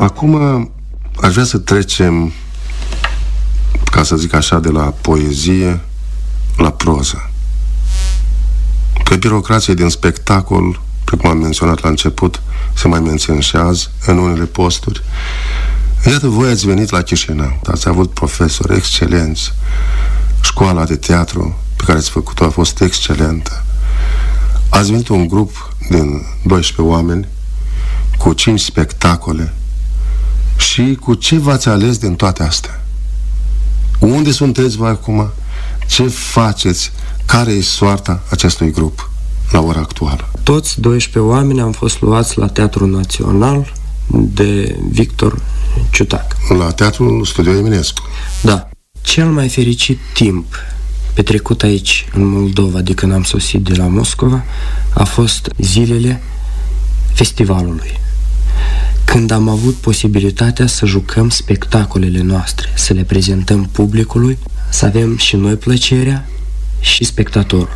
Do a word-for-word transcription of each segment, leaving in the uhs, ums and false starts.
Acum aș vrea să trecem, ca să zic așa, de la poezie la proză. Că birocrații din spectacol, precum am menționat la început, se mai mențin și azi în unele posturi. Iată, voi ați venit la Chișinău, ați avut profesori excelenți, școala de teatru pe care ați făcut-o a fost excelentă. Ați venit un grup din doisprezece oameni cu cinci spectacole. Și cu ce v-ați ales din toate astea? Unde sunteți voi acum? Ce faceți? Care e soarta acestui grup la ora actuală? Toți doisprezece oameni am fost luați la Teatrul Național de Victor Ciutac. La Teatrul Studio Eminescu. Da. Cel mai fericit timp petrecut aici, în Moldova, de când am sosit de la Moscova, a fost zilele festivalului, când am avut posibilitatea să jucăm spectacolele noastre, să le prezentăm publicului, să avem și noi plăcerea și spectatorul.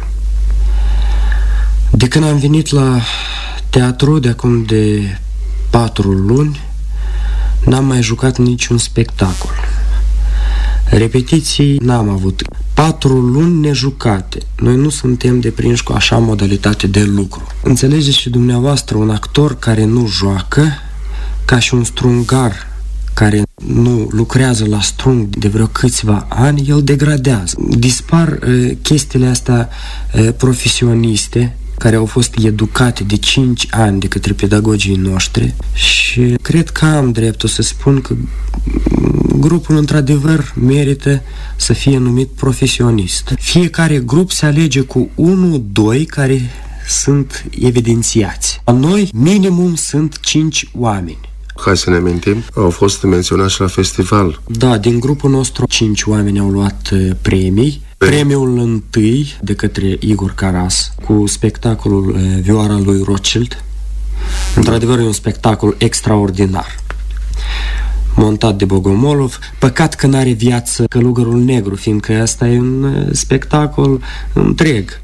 De când am venit la teatru, de acum de patru luni, n-am mai jucat niciun spectacol. Repetiții n-am avut. Patru luni nejucate. Noi nu suntem deprinși cu așa modalitate de lucru. Înțelegeți și dumneavoastră, un actor care nu joacă, ca și un strungar care nu lucrează la strung de vreo câțiva ani, el degradează. Dispar uh, chestiile astea uh, profesioniste, care au fost educate de cinci ani de către pedagogii noștri, și cred că am dreptul să spun că grupul într-adevăr merită să fie numit profesionist. Fiecare grup se alege cu unu, doi care sunt evidențiați. La noi minimum sunt cinci oameni. Hai să ne amintim, au fost menționați și la festival. Da, din grupul nostru cinci oameni au luat premii. Premiul întâi de către Igor Caras cu spectacolul Vioara lui Rothschild. Într-adevăr e un spectacol extraordinar, montat de Bogomolov. Păcat că n-are viață Călugărul Negru, fiindcă asta e un spectacol întreg.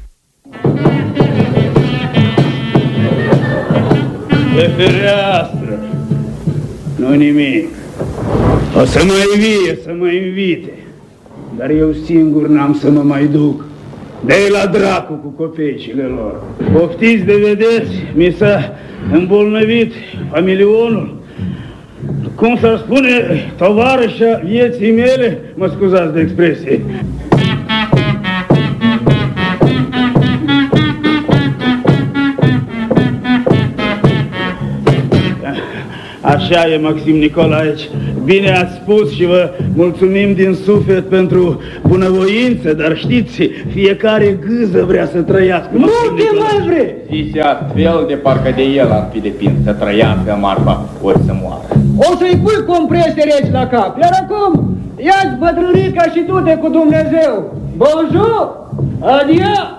Pe fereastră, nu nimic. O să mai vie, să mă invite. Dar eu singur n-am să mă mai duc. De la dracu cu copiicile lor. Poftiți de vedeți, mi s-a îmbolnăvit familionul. Cum s-ar spune, tovarășa vieții mele, mă scuzați de expresie. Așa e, Maxim Nicolaevici. Bine ați spus și vă mulțumim din suflet pentru bunăvoință, dar știți, fiecare gâză vrea să trăiască. Nu te mai vrei! Zise astfel de parcă de el ar fi depins să trăiască marfa ori să moară. O să-i pui comprese reci la cap, iar acum ia-ți bătrânică și du-te cu Dumnezeu. Bonjour! Adia!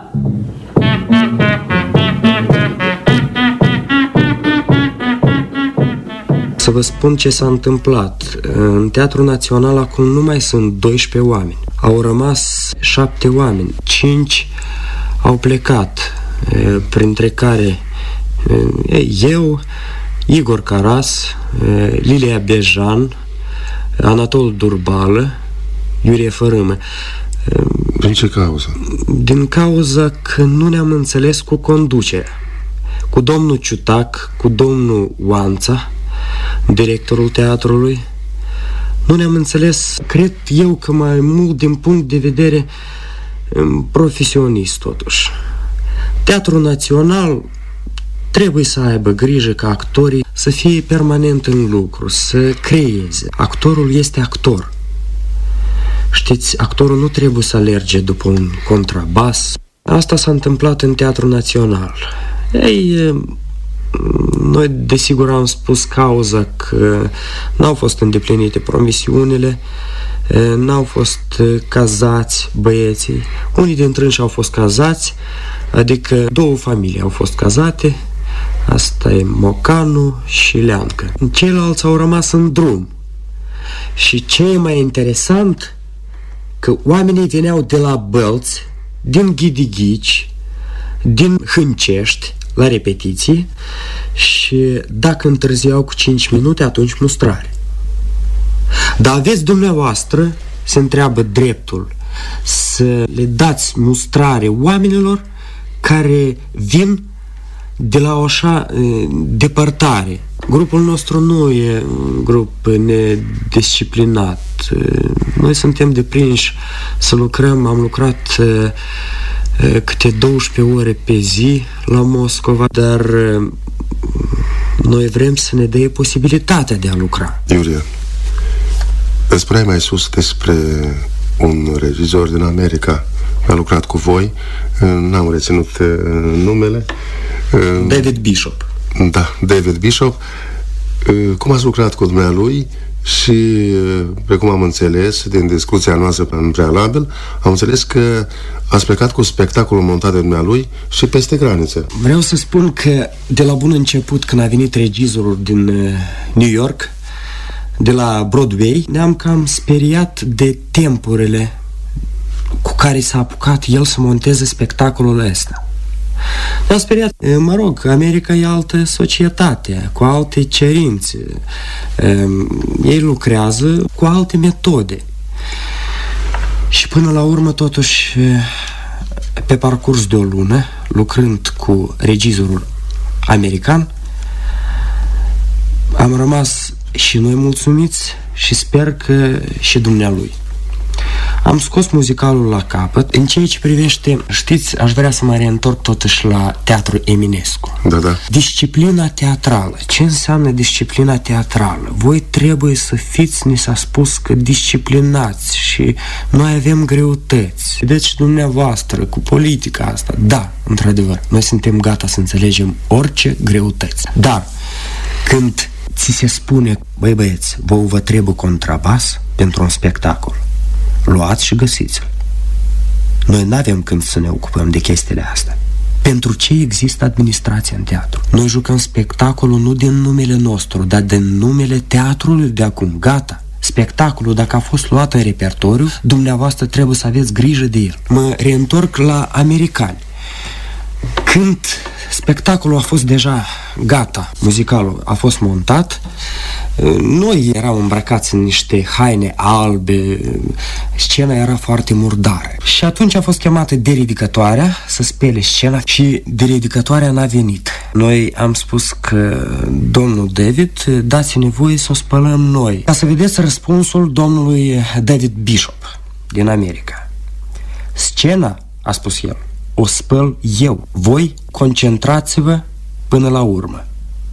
Să vă spun ce s-a întâmplat. În Teatrul Național acum nu mai sunt doisprezece oameni. Au rămas șapte oameni. Cinci au plecat, printre care eu, Igor Caras, Lilia Bejan, Anatol Durbală, Iurie Fărâmă. Din ce cauză? Din cauza că nu ne-am înțeles cu conducerea. Cu domnul Ciutac, cu domnul Oanța, directorul teatrului. Nu ne-am înțeles, cred eu că mai mult din punct de vedere profesionist totuși. Teatrul Național trebuie să aibă grijă ca actorii să fie permanent în lucru, să creeze. Actorul este actor. Știți, actorul nu trebuie să alerge după un contrabas. Asta s-a întâmplat în Teatrul Național. Ei, noi desigur am spus cauza că n-au fost îndeplinite promisiunile, n-au fost cazați băieții. Unii dintre ei au fost cazați, adică două familii au fost cazate, asta e Mocanu și Leancă. Ceilalți au rămas în drum. Și ce e mai interesant, că oamenii veneau de la Bălți, din Ghidighici, din Hâncești, la repetiție și dacă întârziau cu cinci minute, atunci mustrare. Dar aveți dumneavoastră, se întreabă dreptul, să le dați mustrare oamenilor care vin de la o așa depărtare. Grupul nostru nu e un grup nedisciplinat. Noi suntem deprinși să lucrăm. Am lucrat câte douăsprezece ore pe zi la Moscova, dar noi vrem să ne dea posibilitatea de a lucra. Iulia, îți spuneai mai sus despre un regizor din America. A lucrat cu voi, n-am reținut numele. David Bishop. Da, David Bishop. Cum ați lucrat cu dumnealui și, precum am înțeles din discuția noastră în prealabil, am înțeles că ați plecat cu spectacolul montat de dumnealui și peste graniță. Vreau să spun că de la bun început, când a venit regizorul din New York, de la Broadway, ne-am cam speriat de tempurile cu care s-a apucat el să monteze spectacolul ăsta. Ne-am speriat. Mă rog, America e altă societate, cu alte cerințe. Ei lucrează cu alte metode. Și până la urmă, totuși, pe parcurs de o lună, lucrând cu regizorul american, am rămas și noi mulțumiți și sper că și dumnealui. Am scos muzicalul la capăt. În ceea ce privește, știți, aș vrea să mă reîntorc totuși la Teatrul Eminescu. Da, da. Disciplina teatrală. Ce înseamnă disciplina teatrală? Voi trebuie să fiți, ni s-a spus, că disciplinați și noi avem greutăți. Vedeți dumneavoastră cu politica asta. Da, într-adevăr, noi suntem gata să înțelegem orice greutăți. Dar când ți se spune, băi băieți, vouă vă trebuie contrabas pentru un spectacol, luați și găsiți-l. Noi n-avem când să ne ocupăm de chestiile astea. Pentru ce există administrația în teatru? Noi jucăm spectacolul nu din numele nostru, dar din numele teatrului de acum. Gata. Spectacolul, dacă a fost luat în repertoriu, dumneavoastră trebuie să aveți grijă de el. Mă reîntorc la americani. Când spectacolul a fost deja gata, muzicalul a fost montat, noi eram îmbrăcați în niște haine albe, scena era foarte murdară. Și atunci a fost chemată deridicătoarea să spele scena și deridicătoarea n-a venit. Noi am spus că, domnul David, dați-ne voie să o spălăm noi. Ca să vedeți răspunsul domnului David Bishop din America. Scena, a spus el, o spăl eu. Voi concentrați-vă până la urmă.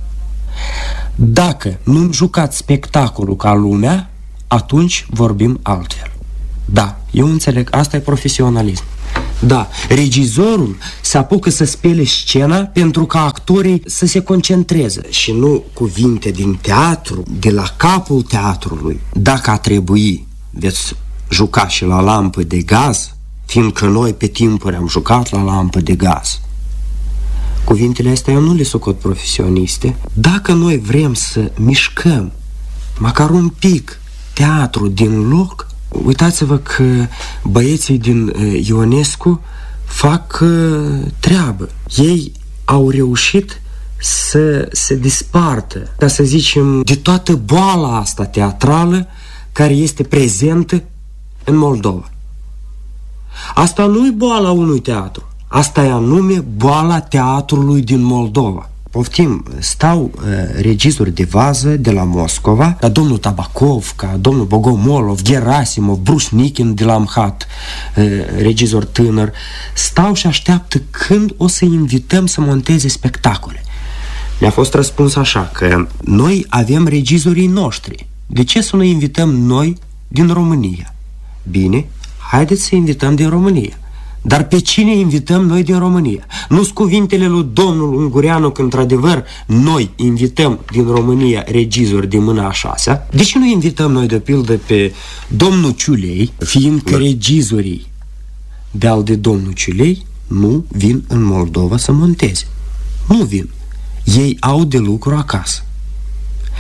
Dacă nu jucați spectacolul ca lumea, atunci vorbim altfel. Da, eu înțeleg, asta e profesionalism. Da, regizorul se apucă să spele scena pentru ca actorii să se concentreze și nu cuvinte din teatru, de la capul teatrului. Dacă a trebui, veți juca și la lampă de gaz, fiindcă noi pe timpuri am jucat la lampă de gaz. Cuvintele astea eu nu le socot profesioniste. Dacă noi vrem să mișcăm măcar un pic teatru din loc, uitați-vă că băieții din Ionescu fac uh, treabă. Ei au reușit să se dispartă, ca să zicem, de toată boala asta teatrală care este prezentă în Moldova. Asta nu e boala unui teatru. Asta e anume boala teatrului din Moldova. Poftim, stau uh, regizori de vază de la Moscova, ca domnul Tabakov, ca domnul Bogomolov, Gerasimov, Brusnikin de la Amhat, uh, regizor tânăr, stau și așteaptă când o să invităm să monteze spectacole. Mi-a fost răspuns așa, că noi avem regizorii noștri. De ce să nu invităm noi din România? Bine, haideți să invităm din România. Dar pe cine invităm noi din România? Nu-s cuvintele lui domnul Ungureanu că într-adevăr noi invităm din România regizori de mâna a șasea? De ce nu invităm noi de pildă pe domnul Ciulei, fiindcă regizorii de-al de domnul Ciulei nu vin în Moldova să monteze? Nu vin. Ei au de lucru acasă.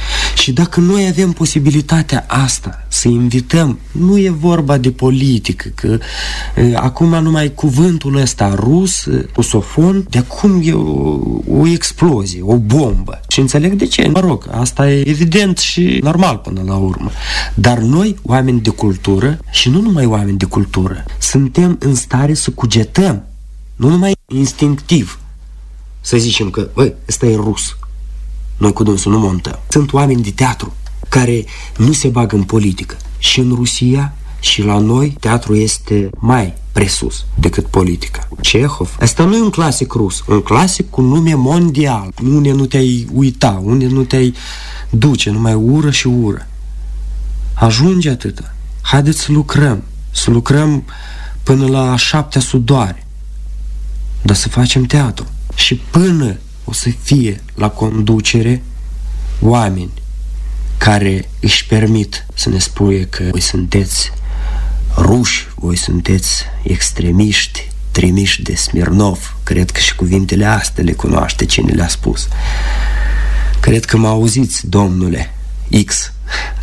Și dacă noi avem posibilitatea asta, să invităm, nu e vorba de politică, că e, acum numai cuvântul ăsta rus, rusofon, de acum e o, o explozie, o bombă. Și înțeleg de ce, mă rog, asta e evident și normal până la urmă. Dar noi, oameni de cultură, și nu numai oameni de cultură, suntem în stare să cugetăm, nu numai instinctiv, să zicem că, băi, ăsta e rus, noi cu dânsul nu montăm. Sunt oameni de teatru care nu se bagă în politică. Și în Rusia și la noi teatru este mai presus decât politica. Cehov, ăsta nu e un clasic rus, un clasic cu nume mondial, unde nu te-ai uita, unde nu te-ai duce, numai ură și ură. Ajunge atâta. Haideți să lucrăm, să lucrăm până la șaptea sudoare, dar să facem teatru. Și până o să fie la conducere oameni care își permit să ne spune că voi sunteți ruși, voi sunteți extremiști, trimiși de Smirnov. Cred că și cuvintele astea le cunoaște cine le-a spus. Cred că mă auziți, domnule X.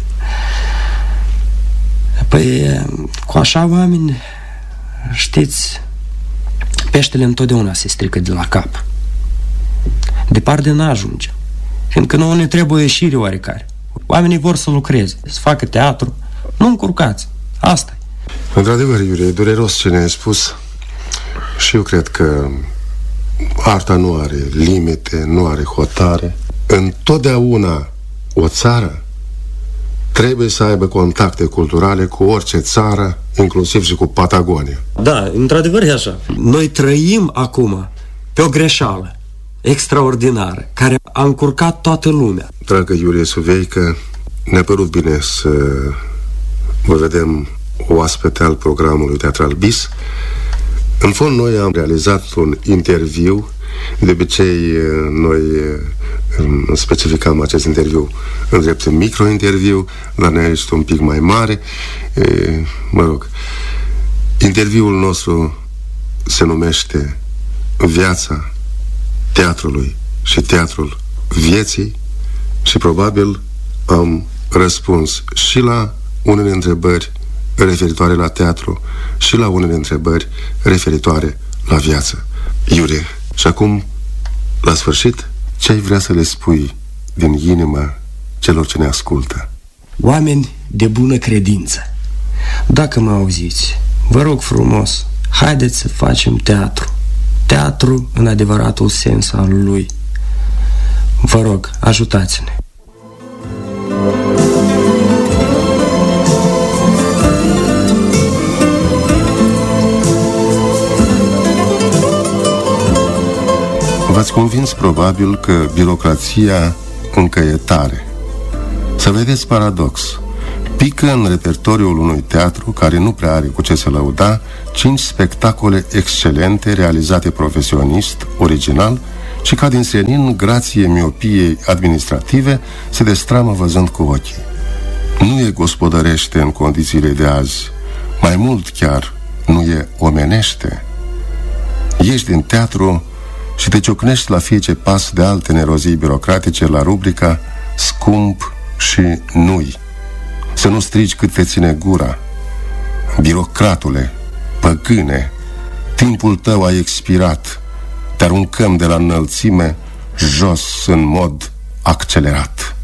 Păi, cu așa oameni, știți, peștele întotdeauna se strică de la cap. Departe n-ajunge, fiindcă nouă ne trebuie ieșire oarecare. Oamenii vor să lucreze, să facă teatru. Nu încurcați, asta-i. Într-adevăr, Iurie, e dureros ce ne-ai spus. Și eu cred că arta nu are limite, nu are hotare. Întotdeauna o țară trebuie să aibă contacte culturale cu orice țară, inclusiv și cu Patagonia. Da, într-adevăr e așa. Noi trăim acum pe o greșeală extraordinară, care a încurcat toată lumea. Dragă Iulie Suveică, ne-a părut bine să vă vedem oaspete al programului Teatral Bis. În fond, noi am realizat un interviu. De obicei, noi specificam acest interviu în drept micro-interviu, dar ne-a ieșit un pic mai mare. E, mă rog, interviul nostru se numește Viața teatrului și teatrul vieții și probabil am răspuns și la unele întrebări referitoare la teatru și la unele întrebări referitoare la viață. Iurie, și acum, la sfârșit, ce ai vrea să le spui din inimă celor ce ne ascultă? Oameni de bună credință, dacă mă auziți, vă rog frumos, haideți să facem teatru. Teatru în adevăratul sens al lui. Vă rog, ajutați-ne. V-ați convins probabil că birocrația încă e tare. Să vedeți paradox. Pică în repertoriul unui teatru care nu prea are cu ce se lăuda cinci spectacole excelente realizate profesionist, original și ca din senin, grație miopiei administrative, se destramă văzând cu ochii. Nu e gospodărește în condițiile de azi, mai mult chiar nu e omenește. Ieși din teatru și te ciocnești la fiecare pas de alte nerozii birocratice la rubrica scump și nu-i. Să nu strigi cât te ține gura. Birocratule, păgâne, timpul tău a expirat. Te aruncăm de la înălțime jos în mod accelerat.